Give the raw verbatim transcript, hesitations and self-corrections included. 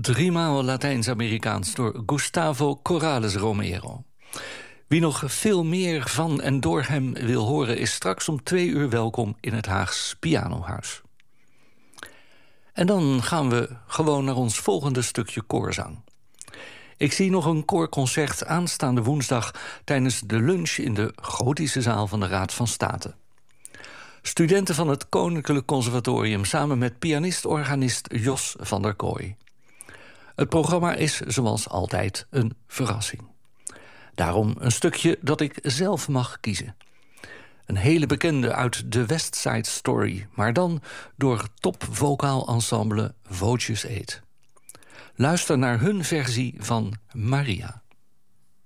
Driemaal Latijns-Amerikaans door Gustavo Corrales Romero. Wie nog veel meer van en door hem wil horen, is straks om twee uur welkom in het Haags Pianohuis. En dan gaan we gewoon naar ons volgende stukje koorzang. Ik zie nog een koorconcert aanstaande woensdag tijdens de lunch in de gotische zaal van de Raad van State. Studenten van het Koninklijk Conservatorium samen met pianist-organist Jos van der Kooi. Het programma is zoals altijd een verrassing. Daarom een stukje dat ik zelf mag kiezen. Een hele bekende uit de West Side Story, maar dan door topvocaal ensemble Voces Eight. Luister naar hun versie van Maria.